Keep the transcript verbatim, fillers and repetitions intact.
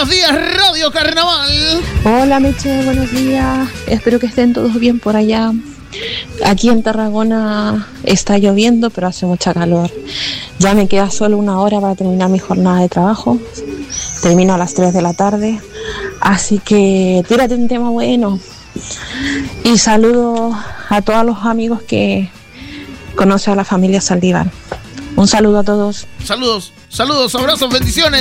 días, Radio Carnaval. Hola, Meche, buenos días. Espero que estén todos bien por allá. Aquí en Tarragona está lloviendo, pero hace mucha calor. Ya me queda solo una hora para terminar mi jornada de trabajo. Termino a las tres de la tarde. Así que tírate un tema bueno. Y saludo a todos los amigos que conocen a la familia Saldívar. Un saludo a todos. Saludos, saludos, abrazos, bendiciones.